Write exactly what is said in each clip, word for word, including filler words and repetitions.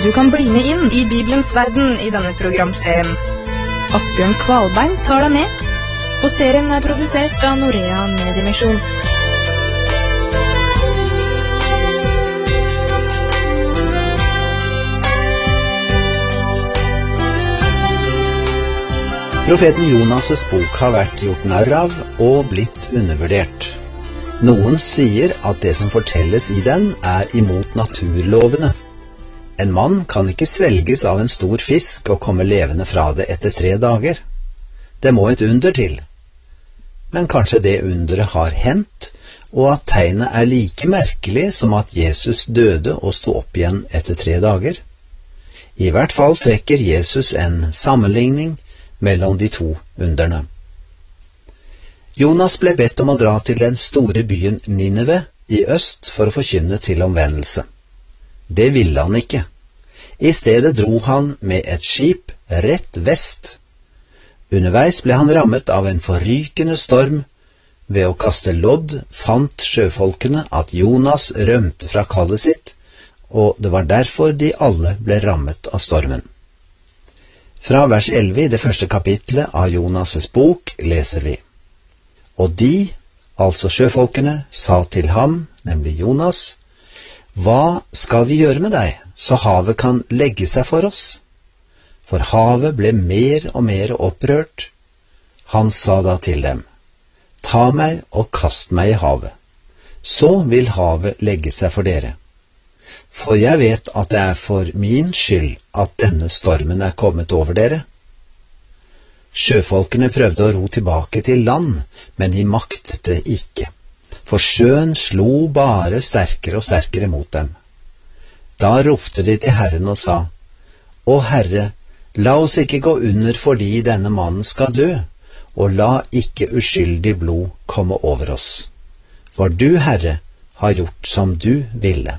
Du kan bli med inn i Bibelens verden i denne programserien. Asbjørn Kvalbein tar deg med, og serien er produsert av Norea Mediemisjon. Profeten Jonas' bok har vært gjort narr av og blitt undervurdert. Noen sier at det som fortelles i den er imot naturlovene. En mann kan ikke svelges av en stor fisk og komme levende fra det etter tre dager. Det må et under til. Men kanskje det underet har hendt, og at tegnet er like merkelig som at Jesus døde og sto opp igjen etter tre dager. I hvert fall trekker Jesus en sammenligning mellom de to underne. Jonas ble bedt om å dra til den store byen Nineve i øst for å forkynne til omvendelse. Det ville han ikke. I stedet dro han med et skip rett vest. Underveis ble han rammet av en forrykende storm. Ved å kaste lodd fant sjøfolkene at Jonas rømte fra kallet sitt, og det var derfor de alle ble rammet av stormen. Fra vers elleve i det første kapitlet av Jonas' bok leser vi: Og de, altså sjøfolkene, sa til ham, nemlig Jonas, hva skal vi gjøre med deg, så havet kan legge seg for oss? For havet ble mer og mer opprørt. Han sa da til dem, ta meg og kast meg i havet, så vil havet legge seg for dere. For jeg vet at det er for min skyld at denne stormen er kommet over dere. Sjøfolkene prøvde å ro tilbake til land, men de maktet det ikke, for sjøen slo bare sterkere og sterkere mot dem. Da ropte de til Herren og sa, Å Herre, la oss ikke gå under fordi denne mannen skal dø, og la ikke uskyldig blod komme over oss. For du, Herre, har gjort som du ville.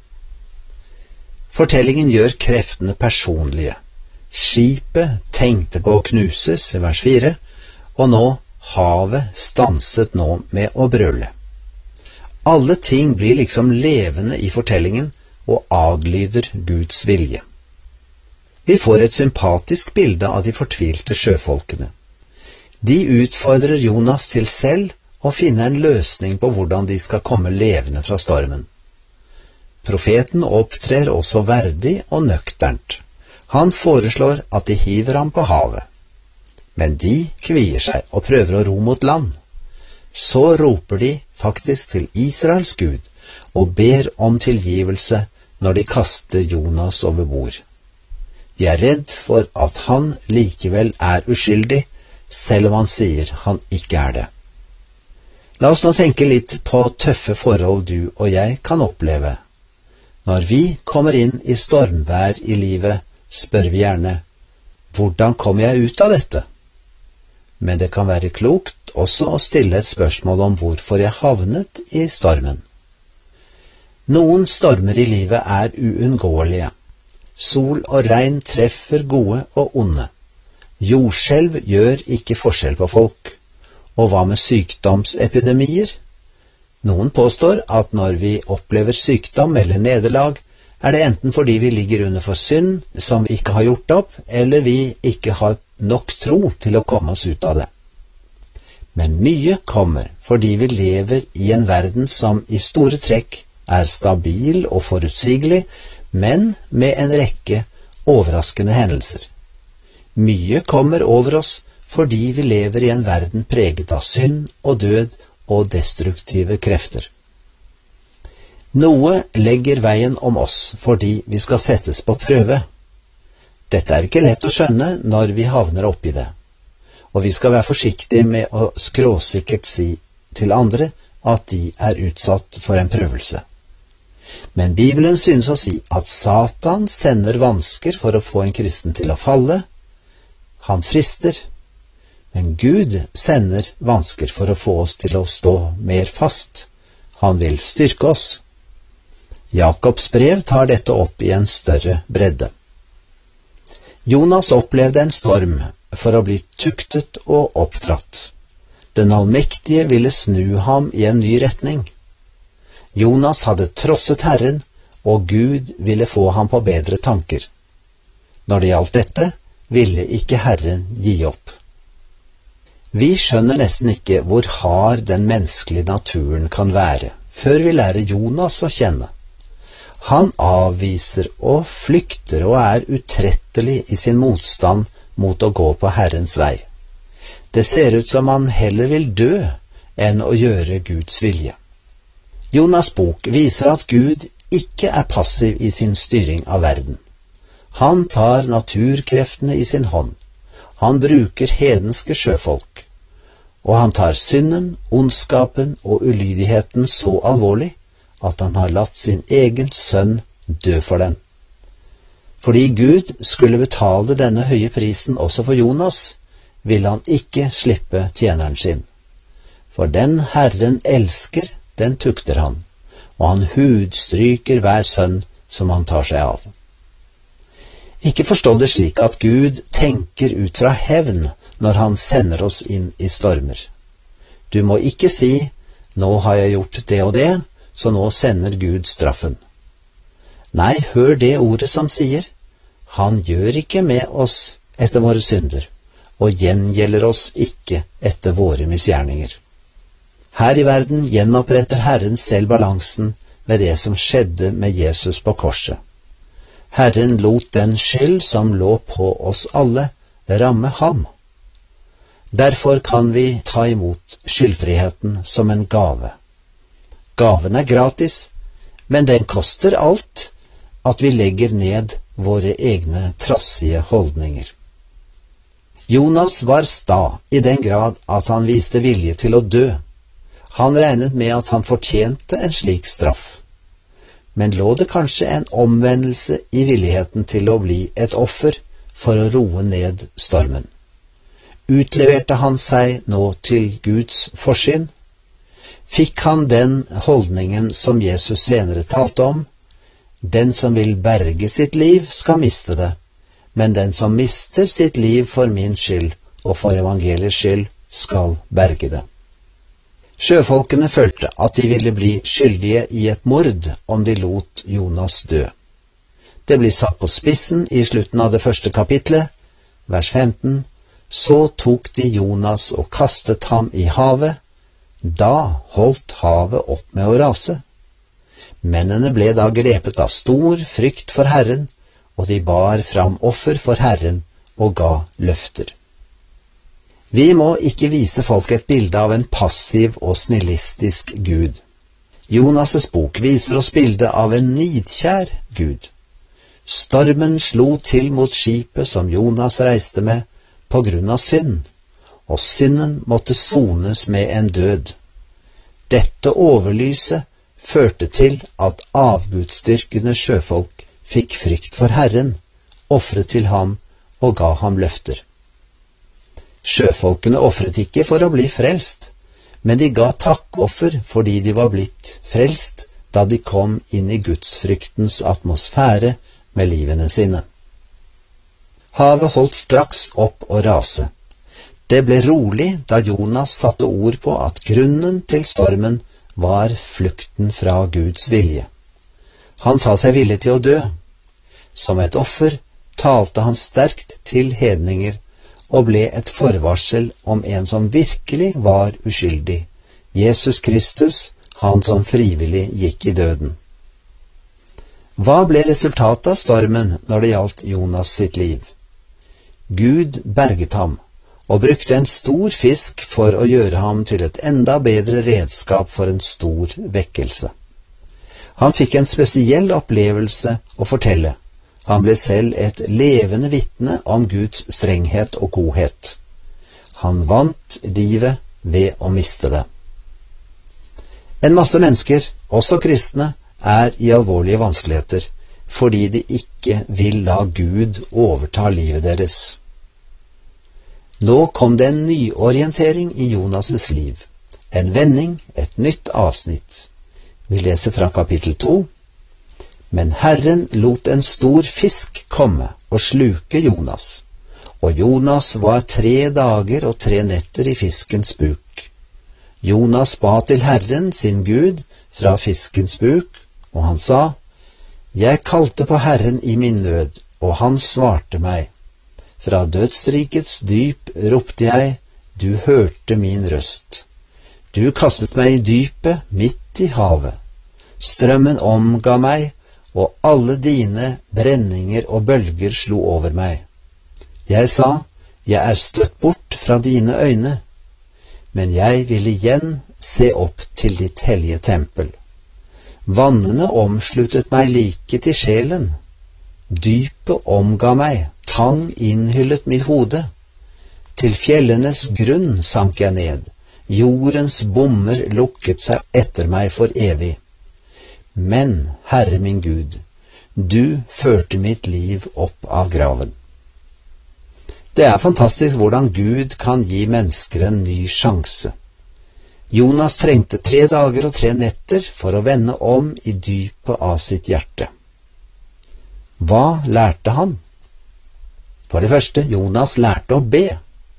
Fortellingen gjør kreftene personlige. Skipet tenkte på å knuses, vers fire, og nå havet stanset nå med å brøle. Alle ting blir liksom levende i fortellingen og adlyder Guds vilje. Vi får et sympatisk bilde av de fortvilte sjøfolkene. De utfordrer Jonas til selv å finne en løsning på hvordan de skal komme levende fra stormen. Profeten opptrer også verdig og nøkternt. Han foreslår at de hiver ham på havet. Men de kvier seg og prøver å ro mot land. Så roper de faktisk til Israels Gud og ber om tilgivelse når de kaster Jonas over bord. De er redd for at han likevel er uskyldig, selv om han sier han ikke er det. La oss nå tenke litt på tøffe forhold du og jeg kan oppleve. Når vi kommer inn i stormvær i livet, spør vi gjerne, hvordan kommer jeg ut av dette? Men det kan være klokt også å stille et spørsmål om hvorfor jeg havnet i stormen. Noen stormer i livet er uunngåelige. Sol og regn treffer gode og onde. Jordskjelv gjør ikke forskjell på folk. Og hva med sykdomsepidemier? Noen påstår at når vi opplever sykdom eller nederlag, er det enten fordi vi ligger under for synd som vi ikke har gjort opp, eller vi ikke har nok tro til å komme oss ut av det. Men mye kommer fordi vi lever i en verden som i store trekk er stabil og forutsigelig, men med en rekke overraskende hendelser. Mye kommer over oss fordi vi lever i en verden preget av synd og død og destruktive krefter. Noe legger veien om oss fordi vi skal settes på prøve. Dette er ikke lett å skjønne når vi havner oppi det, og vi skal være forsiktige med å skråsikkert si til andre at de er utsatt for en prøvelse. Men Bibelen synes å si at Satan sender vansker for å få en kristen til å falle. Han frister. Men Gud sender vansker for å få oss til å stå mer fast. Han vil styrke oss. Jakobs brev tar dette opp i en større bredde. Jonas opplevde en storm for å bli tuktet og oppdratt. Den allmektige ville snu ham i en ny retning. Jonas hadde trosset Herren og Gud ville få ham på bedre tanker. Når det gjaldt dette, ville ikke Herren gi opp. Vi skjønner nesten ikke hvor hard den menneskelige naturen kan være, før vi lærer Jonas å kjenne. Han avviser og flykter og er utrettelig i sin motstand mot å gå på Herrens vei. Det ser ut som han heller vil dø enn å gjøre Guds vilje. Jonas' bok viser at Gud ikke er passiv i sin styring av verden. Han tar naturkreftene i sin hånd. Han bruker hedenske sjøfolk. Og han tar synden, ondskapen og ulydigheten så alvorlig at han har latt sin egen sønn dø for den. Fordi Gud skulle betale denne høye prisen også for Jonas, ville han ikke slippe tjeneren sin. For den Herren elsker, den tukter han, og han hudstryker hver sønn som han tar seg av. Ikke forstå det slik at Gud tenker ut fra hevn når han sender oss inn i stormer. Du må ikke si, nå har jeg gjort det og det, så nå sender Gud straffen. Nei, hør det ordet som sier, han gjør ikke med oss etter våre synder, og gjengjelder oss ikke etter våre misgjerninger. Her i verden gjenoppretter Herren selv balansen med det som skjedde med Jesus på korset. Herren lot den skyld som lå på oss alle, ramme ham. Derfor kan vi ta imot skyldfriheten som en gave. Gaven er gratis, men den koster alt at vi legger ned våre egne trassige holdninger. Jonas var sta i den grad at han viste vilje til å dø. Han regnet med at han fortjente en slik straff. Men lå det kanskje en omvendelse i villigheten til å bli et offer for å roe ned stormen? Utleverte han seg nå til Guds forsyn? Fikk han den holdningen som Jesus senere talte om? Den som vil berge sitt liv skal miste det, men den som mister sitt liv for min skyld og for evangeliets skyld skal berge det. Sjøfolkene følte at de ville bli skyldige i et mord om de lot Jonas dø. Det blir satt på spissen i slutten av det første kapitlet, vers femten. Så tok de Jonas og kastet ham i havet. Da holdt havet opp med å rase. Mennene ble da grepet av stor frykt for Herren, og de bar fram offer for Herren og ga løfter. Vi må ikke vise folk et bilde av en passiv og snillistisk Gud. Jonas' bok viser oss bildet av en nidkjær Gud. Stormen slo til mot skipet som Jonas reiste med på grunn av synd, og synden måtte sones med en død. Dette overlyset førte til at avgudsdyrkende sjøfolk fikk frykt for Herren, ofret til ham og ga ham løfter. Sjøfolkene ofret ikke for å bli frelst, men de ga takkoffer fordi de var blitt frelst da de kom inn i gudsfryktens atmosfære med livene sine. Havet holdt straks opp å rase. Det ble rolig da Jonas satte ord på at grunnen til stormen var flukten fra Guds vilje. Han sa seg villig til å dø. Som et offer talte han sterkt til hedninger og ble et forvarsel om en som virkelig var uskyldig, Jesus Kristus, han som frivillig gikk i døden. Hva ble resultatet av stormen når det gjaldt Jonas sitt liv? Gud berget ham og brukte en stor fisk for å gjøre ham til et enda bedre redskap for en stor vekkelse. Han fikk en spesiell opplevelse å fortelle. Han ble selv et levende vitne om Guds strenghet og godhet. Han vant livet ved å miste det. En masse mennesker, også kristne, er i alvorlige vanskeligheter, fordi de ikke vil la Gud overta livet deres. Nå kom det en nyorientering i Jonas' liv, en vending, et nytt avsnitt. Vi leser fra kapittel to. Men Herren lot en stor fisk komme og sluke Jonas, og Jonas var tre dager og tre netter i fiskens buk. Jonas ba til Herren sin Gud fra fiskens buk, og han sa, Jeg kalte på Herren i min nød, og han svarte meg. Fra dødsrikets dyp ropte jeg, du hørte min røst. Du kastet meg i dypet, midt i havet. Strømmen omga meg, og alle dine brenninger og bølger slo over meg. Jeg sa, jeg er støtt bort fra dine øyne, men jeg vil igjen se opp til ditt hellige tempel. Vannene omsluttet meg like til sjelen. Dypet omga meg, tang innhyllet mitt hode. Til fjellenes grunn sank jeg ned. Jordens bommer lukket seg etter meg for evig. Men, Herre min Gud, du førte mitt liv opp av graven. Det er fantastisk hvordan Gud kan gi mennesker en ny sjanse. Jonas trengte tre dager og tre netter for å vende om i dypet av sitt hjerte. Hva lærte han? For det første, Jonas lærte å be.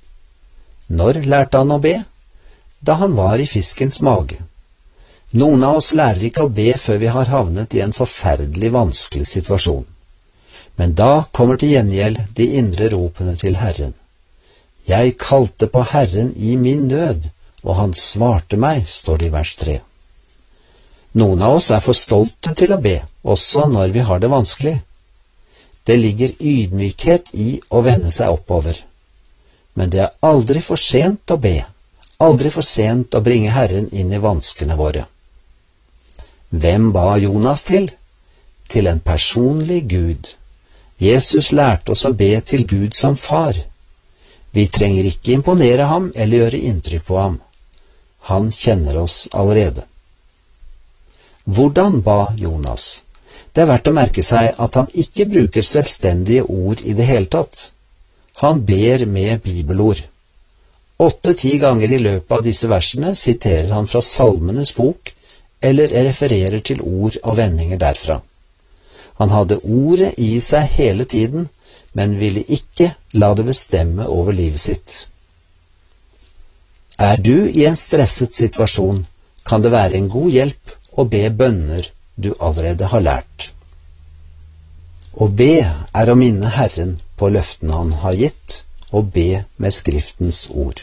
Når lærte han å be? Da han var i fiskens mage. Noen av oss lærer ikke å be før vi har havnet i en forferdelig vanskelig situasjon. Men da kommer til gjengjeld de indre ropene til Herren. Jeg kalte på Herren i min nød, og han svarte meg, står det i vers tre. Noen av oss er for stolte til å be, også når vi har det vanskelig. Det ligger ydmykhet i å vende seg oppover. Men det er aldri for sent å be, aldri for sent å bringe Herren inn i vanskene våre. Hvem ba Jonas til? Til en personlig Gud. Jesus lærte oss å be til Gud som far. Vi trenger ikke imponere ham eller gjøre inntrykk på ham. Han kjenner oss allerede. Hvordan ba Jonas? Det er verdt å merke seg at han ikke bruker selvstendige ord i det hele tatt. Han ber med bibelord. Åtte-ti ganger i løpet av disse versene siterer han fra Salmenes bok, eller refererer til ord og vendinger derfra. Han hadde ordet i seg hele tiden, men ville ikke la det bestemme over livet sitt. Er du i en stresset situasjon, kan det være en god hjelp å be bønner du allerede har lært. Å be er å minne Herren på løftene han har gitt, og be med Skriftens ord.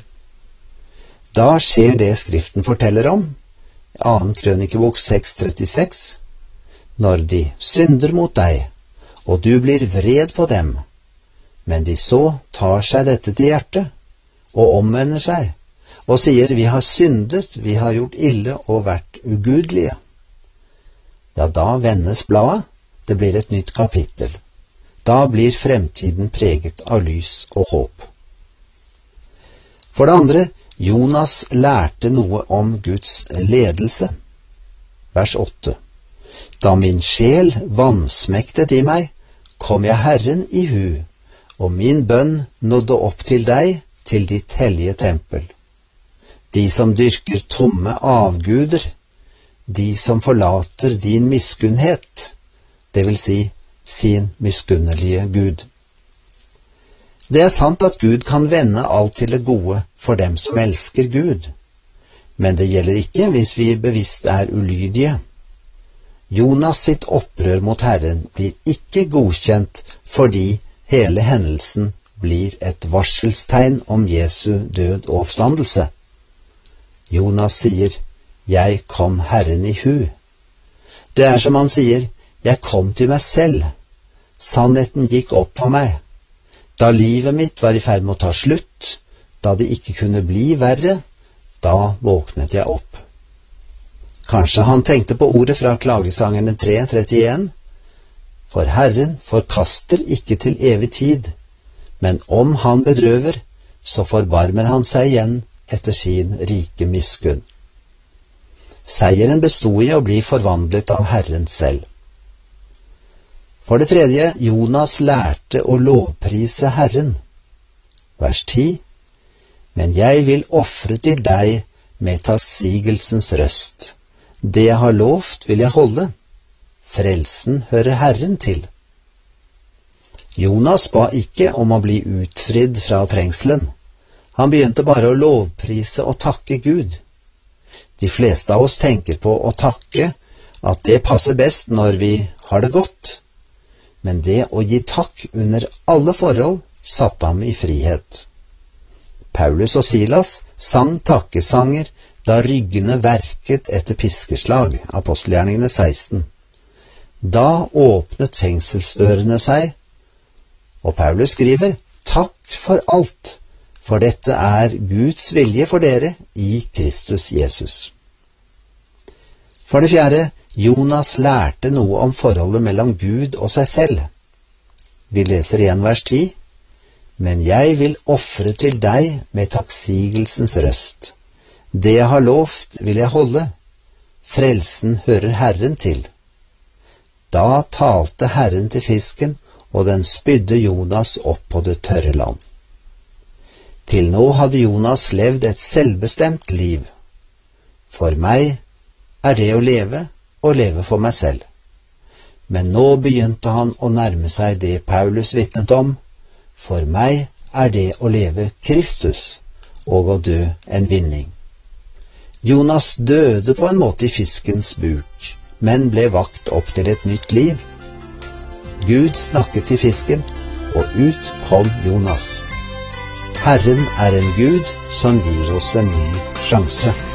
Da skjer det Skriften forteller om, annen krønikebok seks trettiseks, når de synder mot deg, og du blir vred på dem, men de så tar seg dette til hjertet, og omvender seg, og sier, vi har syndet, vi har gjort ille og vært ugudelige. Ja, da vendes bladet, det blir et nytt kapittel. Da blir fremtiden preget av lys og håp. For det andre, Jonas lærte noe om Guds ledelse. Vers åtte. Da min sjel vansmektet i meg, kom jeg Herren i hu, og min bønn nådde opp til deg, til ditt hellige tempel. De som dyrker tomme avguder, de som forlater din miskunnhet, det vil si sin miskunnelige Gud. Det er sant at Gud kan vende alt til det gode for dem som elsker Gud, men det gjelder ikke hvis vi bevisst er ulydige. Jonas sitt opprør mot Herren blir ikke godkjent fordi hele hendelsen blir et varselstegn om Jesu død og oppstandelse. Jonas sier, jeg kom Herren i hu. Det er som han sier, jeg kom til meg selv. Sannheten gikk opp for meg. Da livet mitt var i ferd med å ta slutt, da det ikke kunne bli verre, da våknet jeg opp. Kanskje han tenkte på ordet fra klagesangene tre trettien. For Herren forkaster ikke til evig tid, men om han bedrøver, så forbarmer han seg igjen etter sin rike miskunn. Seieren bestod i å bli forvandlet av Herren selv. For det tredje, Jonas lærte å lovprise Herren. Vers ti. Men jeg vil ofre til deg med takksigelsens røst. Det jeg har lovt vil jeg holde. Frelsen hører Herren til. Jonas ba ikke om å bli utfridd fra trengselen. Han begynte bare å lovprise og takke Gud. De fleste av oss tenker på å takke, at det passer best når vi har det godt, men det å gi takk under alle forhold satte ham i frihet. Paulus og Silas sang takkesanger da ryggene verket etter piskeslag, apostelgjerningene seksten. Da åpnet fengselsdørene seg, og Paulus skriver, takk for alt, for dette er Guds vilje for dere i Kristus Jesus. For det fjerde, Jonas lærte noe om forholdet mellom Gud og seg selv. Vi leser igjen vers ti. Men jeg vil ofre til deg med takksigelsens røst. Det jeg har lovt vil jeg holde. Frelsen hører Herren til. Da talte Herren til fisken, og den spydde Jonas opp på det tørre land. Til nå hadde Jonas levd et selvbestemt liv. For meg er det å leve, og leve for meg selv. Men nå begynte han å nærme seg det Paulus vitnet om. For meg er det å leve Kristus, og å dø en vinning. Jonas døde på en måte i fiskens buk, men ble vakt opp til et nytt liv. Gud snakket til fisken, og ut kom Jonas. Herren er en Gud som gir oss en ny sjanse.